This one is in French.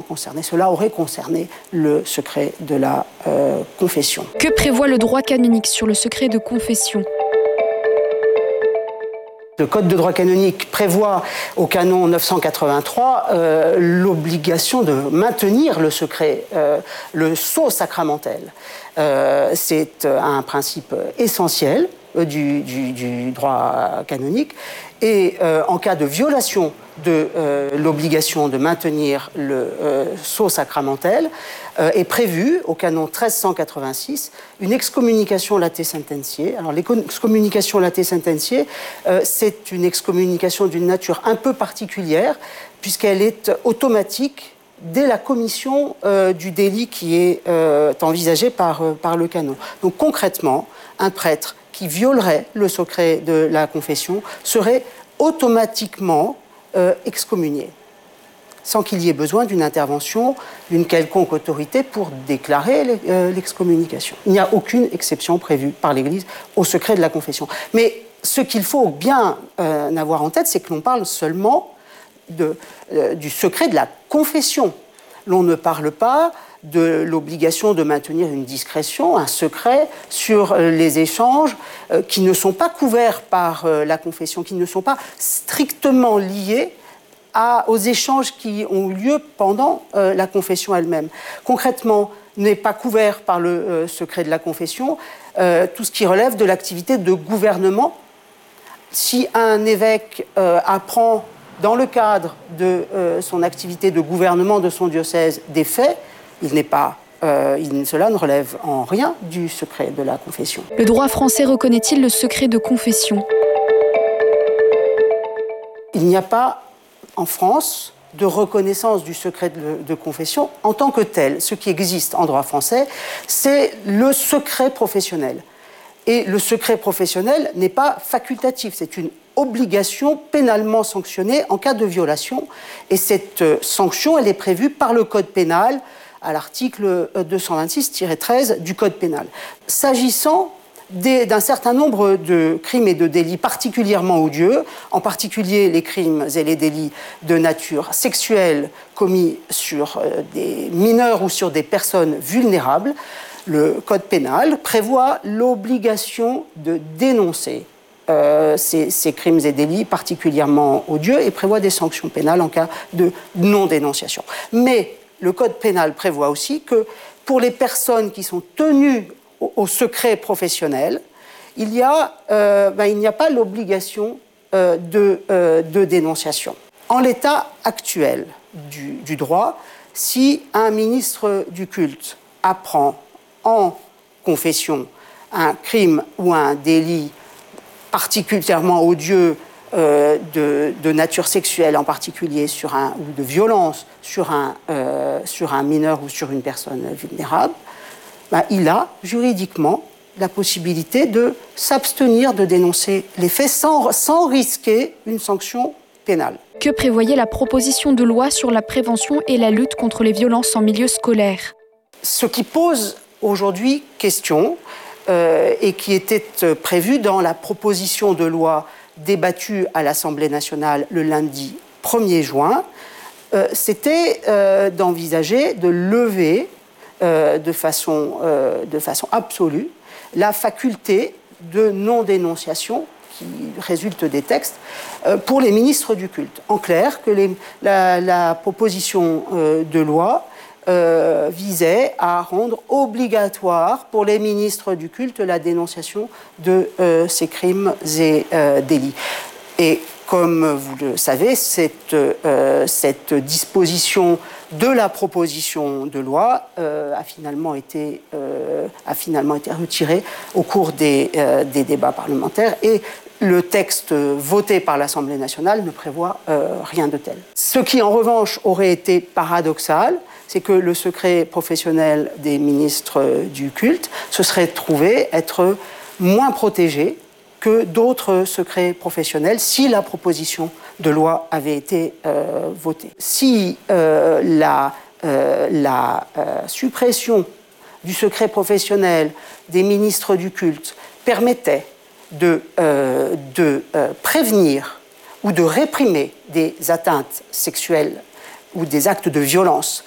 concerné. Cela aurait concerné le secret de la confession. Que prévoit le droit canonique sur le secret de confession ? Le Code de droit canonique prévoit au canon 983 l'obligation de maintenir le secret, le sceau sacramentel. C'est un principe essentiel du droit canonique. Et en cas de violation de l'obligation de maintenir le sceau sacramentel, est prévue au canon 1386 une excommunication latae sententiae. Alors l'excommunication latae sententiae, c'est une excommunication d'une nature un peu particulière puisqu'elle est automatique dès la commission du délit qui est envisagé par le canon. Donc concrètement, un prêtre qui violerait le secret de la confession serait automatiquement excommunié, sans qu'il y ait besoin d'une intervention d'une quelconque autorité pour déclarer l'excommunication. Il n'y a aucune exception prévue par l'Église au secret de la confession. Mais ce qu'il faut bien avoir en tête, c'est que l'on parle seulement du secret de la confession. L'on ne parle pas de l'obligation de maintenir une discrétion, un secret sur les échanges qui ne sont pas couverts par la confession, qui ne sont pas strictement liés aux échanges qui ont eu lieu pendant la confession elle-même. Concrètement, n'est pas couvert par le secret de la confession tout ce qui relève de l'activité de gouvernement. Si un évêque apprend dans le cadre de son activité de gouvernement de son diocèse des faits, cela ne relève en rien du secret de la confession. Le droit français reconnaît-il le secret de confession ? Il n'y a pas en France de reconnaissance du secret de confession en tant que tel. Ce qui existe en droit français, c'est le secret professionnel. Et le secret professionnel n'est pas facultatif, c'est une obligation pénalement sanctionnée en cas de violation. Et cette sanction, elle est prévue par le Code pénal à l'article 226-13 du Code pénal. S'agissant d'un certain nombre de crimes et de délits particulièrement odieux, en particulier les crimes et les délits de nature sexuelle commis sur des mineurs ou sur des personnes vulnérables, le Code pénal prévoit l'obligation de dénoncer ces crimes et délits particulièrement odieux et prévoit des sanctions pénales en cas de non-dénonciation. Mais le Code pénal prévoit aussi que pour les personnes qui sont tenues au secret professionnel, il n'y a pas l'obligation de dénonciation. En l'état actuel du droit, si un ministre du culte apprend en confession un crime ou un délit particulièrement odieux de nature sexuelle en particulier ou de violence sur un mineur ou sur une personne vulnérable, il a juridiquement la possibilité de s'abstenir de dénoncer les faits sans risquer une sanction pénale. Que prévoyait la proposition de loi sur la prévention et la lutte contre les violences en milieu scolaire ? Ce qui pose aujourd'hui question et qui était prévu dans la proposition de loi débattue à l'Assemblée nationale le lundi 1er juin, c'était d'envisager de lever de façon absolue la faculté de non-dénonciation qui résulte des textes pour les ministres du culte. En clair, que la proposition de loi visait à rendre obligatoire pour les ministres du culte la dénonciation de ces crimes et délits. Et comme vous le savez, cette disposition de la proposition de loi a finalement été retirée au cours des débats parlementaires et le texte voté par l'Assemblée nationale ne prévoit rien de tel. Ce qui, en revanche, aurait été paradoxal, c'est que le secret professionnel des ministres du culte se serait trouvé être moins protégé que d'autres secrets professionnels si la proposition de loi avait été votée. Si la suppression du secret professionnel des ministres du culte permettait de prévenir ou de réprimer des atteintes sexuelles ou des actes de violence